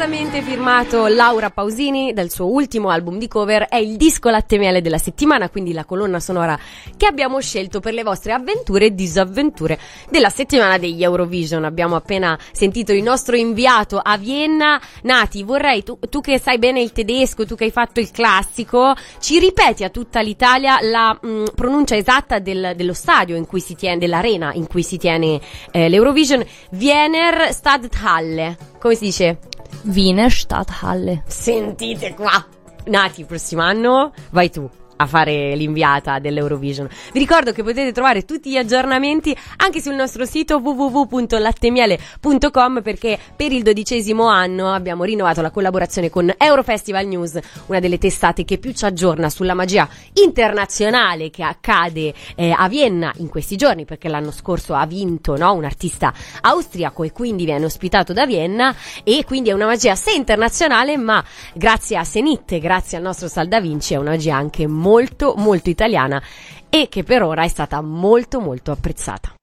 nuovamente firmato Laura Pausini dal suo ultimo album di cover. È il disco latte miele della settimana, quindi la colonna sonora che abbiamo scelto per le vostre avventure e disavventure della settimana degli Eurovision. Abbiamo appena sentito il nostro inviato a Vienna. Nati, vorrei, tu che sai bene il tedesco, tu che hai fatto il classico, ci ripeti a tutta l'Italia la pronuncia esatta dello stadio in cui si tiene, dell'arena in cui si tiene l'Eurovision. Wiener Stadthalle, come si dice? Wiener Stadthalle. Sentite qua. Nati, il prossimo anno vai tu a fare l'inviata dell'Eurovision. Vi ricordo che potete trovare tutti gli aggiornamenti anche sul nostro sito www.lattemiele.com, perché per il 12° anno abbiamo rinnovato la collaborazione con Eurofestival News, una delle testate che più ci aggiorna sulla magia internazionale che accade a Vienna in questi giorni, perché l'anno scorso ha vinto, no, un artista austriaco e quindi viene ospitato da Vienna, e quindi è una magia sia internazionale, ma grazie a Senit, grazie al nostro Sal Da Vinci, è una magia anche molto molto italiana e che per ora è stata molto molto apprezzata.